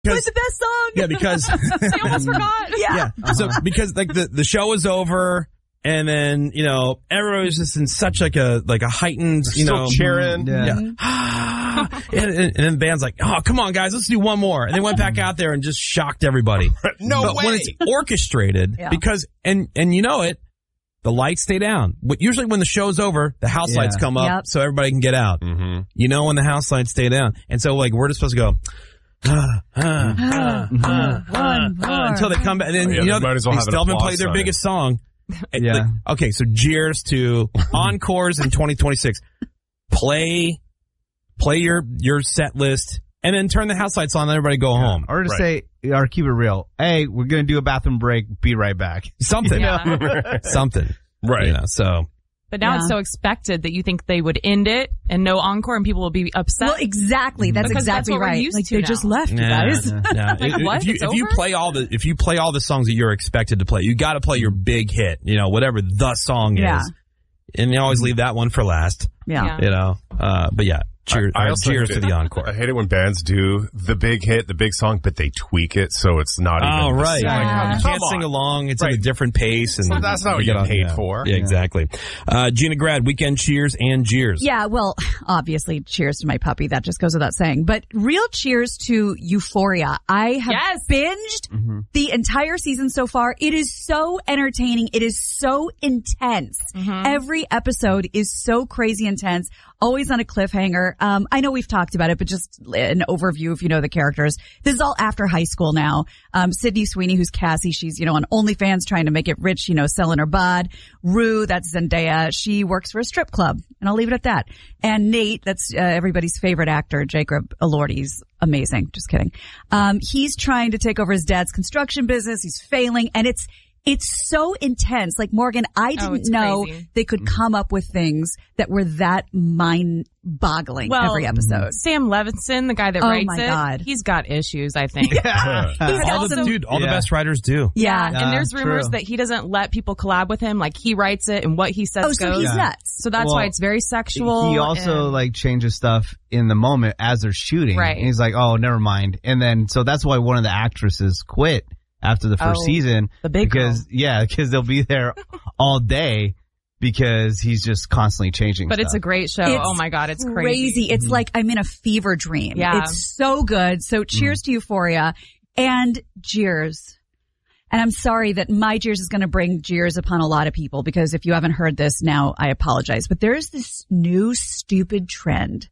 What's the best song? Yeah, because I almost forgot. Yeah. So because like the show was over, and then everybody was just in such like a heightened still cheering. Yeah. and then the band's like, oh, come on, guys, let's do one more. And they went back out there and just shocked everybody. But when it's orchestrated, because and the lights stay down. Usually when the show's over, the house lights come up so everybody can get out. Mm-hmm. When the house lights stay down. And so like we're just supposed to go until they come back. And then they still haven't played their biggest song. Yeah. Okay, so cheers to encores in 2026. Play your set list, and then turn the house lights on and everybody go home. Or to say, or keep it real. Hey, we're going to do a bathroom break. Be right back. Something. Something. Right. So. But now it's so expected that you think they would end it and no encore and people will be upset. Well, exactly. That's exactly right. Like they just left, you guys. Like, what? If you play all the songs that you're expected to play, you got to play your big hit, whatever the song is. And you always leave that one for last. Yeah. But yeah. Cheers to the encore. I hate it when bands do the big hit, the big song, but they tweak it so it's not even. Oh, right. You can't sing along. It's at a different pace. And so that's not what you get paid for. Yeah, exactly. Gina Grad, weekend cheers and jeers. Yeah, well, obviously, cheers to my puppy. That just goes without saying. But real cheers to Euphoria. I have binged the entire season so far. It is so entertaining. It is so intense. Every episode is so crazy intense. Always on a cliffhanger. I know we've talked about it, but just an overview if you know the characters. This is all after high school now. Sydney Sweeney, who's Cassie, she's, on OnlyFans trying to make it rich, selling her bod. Rue, that's Zendaya, she works for a strip club. And I'll leave it at that. And Nate, that's everybody's favorite actor, Jacob Elordi. He's amazing. Just kidding. He's trying to take over his dad's construction business. He's failing. And it's so intense. Like, Morgan, I didn't know they could come up with things that were that mind-boggling every episode. Sam Levinson, the guy that writes God. He's got issues, I think. All the best writers do. Yeah, and there's rumors that he doesn't let people collab with him. Like, he writes it and what he says goes. So he's nuts. So that's why it's very sexual. He also changes stuff in the moment as they're shooting. Right. And he's like, oh, never mind. And then, so that's why one of the actresses quit after the first season. The big because they'll be there all day because he's just constantly changing But stuff. It's a great show. Oh my God, it's crazy. It's like I'm in a fever dream. Yeah. It's so good. So cheers to Euphoria and jeers. And I'm sorry that my jeers is going to bring jeers upon a lot of people because if you haven't heard this now, I apologize. But there's this new stupid trend.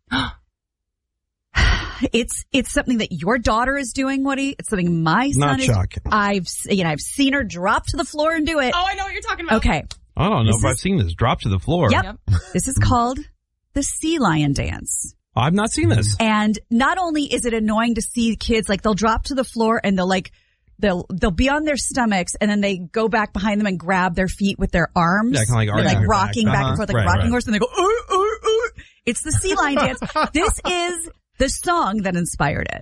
It's something that your daughter is doing, Woody. It's something my son Not is. shocking. I've seen her drop to the floor and do it. Oh, I know what you're talking about. Okay. I don't know if I've seen this. Drop to the floor. Yep. This is called the sea lion dance. I've not seen this. And not only is it annoying to see kids, like they'll drop to the floor and they'll be on their stomachs and then they go back behind them and grab their feet with their arms. Yeah, kind of like rocking back and forth, like rocking horse, and they go, It's the sea lion dance. This is the song that inspired it.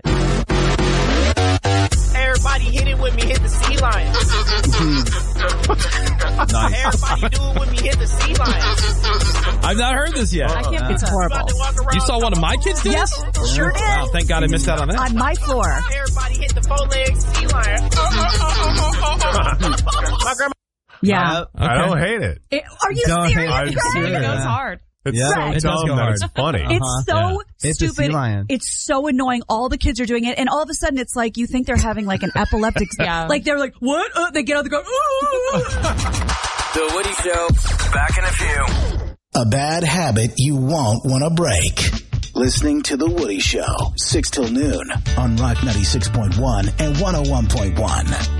Everybody hit it with me, hit the sea lion. Nice. Everybody do it with me, hit the sea lion. I've not heard this yet. I can't It's horrible. You saw one of my kids do this? Yep, sure did. Wow, thank God I missed out on that. On my floor. Everybody hit the four-legged sea lion. My grandma. Yeah. I don't hate it. Are you serious? It goes hard. It's It so does go dumb that hard. it's funny. It's so It's a sea stupid. lion. It's so annoying. All the kids are doing it, and all of a sudden, it's like you think they're having like an epileptic. Like they're like, what? They get out, they go. The Woody Show. Back in a few. A bad habit you won't want to break. Listening to The Woody Show, 6 till noon on Rock 96.1 and 101.1.